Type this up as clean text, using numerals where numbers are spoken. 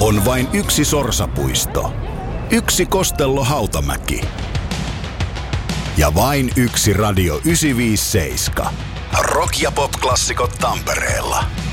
On vain yksi sorsapuisto, yksi Kostello Hautamäki ja vain yksi Radio 957. Rock- ja pop-klassikot Tampereella.